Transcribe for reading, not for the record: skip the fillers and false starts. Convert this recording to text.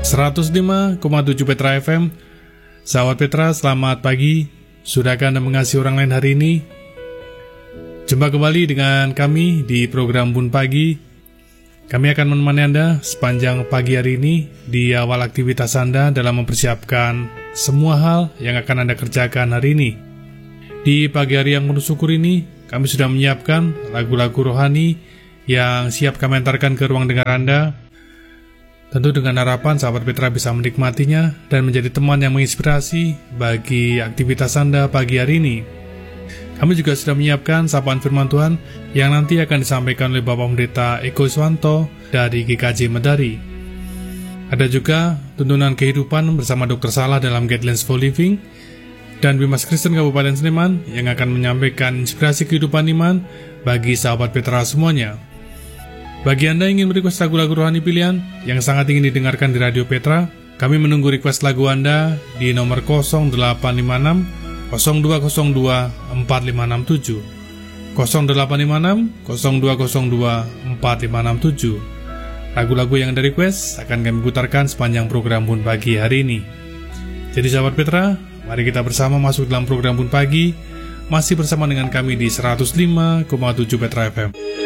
105,7 Petra FM. Sahabat Petra, selamat pagi. Sudahkah Anda mengasihi orang lain hari ini? Jumpa kembali dengan kami di program Bun Pagi. Kami akan menemani Anda sepanjang pagi hari ini di awal aktivitas Anda dalam mempersiapkan semua hal yang akan Anda kerjakan hari ini. Di pagi hari yang penuh syukur ini, kami sudah menyiapkan lagu-lagu rohani yang siap kami antarkan ke ruang dengar Anda. Tentu dengan harapan sahabat Petra bisa menikmatinya dan menjadi teman yang menginspirasi bagi aktivitas Anda pagi hari ini. Kami juga sudah menyiapkan sapaan firman Tuhan yang nanti akan disampaikan oleh Bapak Pendeta Eko Iswanto dari GKJ Medari. Ada juga tuntunan kehidupan bersama Dr. Salah dalam Guidelines for Living, dan Bimas Kristen Kabupaten Sleman yang akan menyampaikan inspirasi kehidupan iman bagi sahabat Petra semuanya. Bagi Anda yang ingin merequest lagu-lagu rohani pilihan yang sangat ingin didengarkan di Radio Petra, kami menunggu request lagu Anda di nomor 0856 0202 4567, 0856 0202 4567. Lagu-lagu yang Anda request akan kami putarkan sepanjang program Bun Pagi hari ini. Jadi sahabat Petra, mari kita bersama masuk dalam program Bun Pagi, masih bersama dengan kami di 105,7 Petra FM.